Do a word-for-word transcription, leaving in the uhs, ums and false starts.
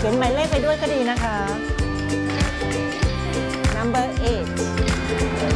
ขียนหมายเลขไปด้วยก็ดีนะคะ number eight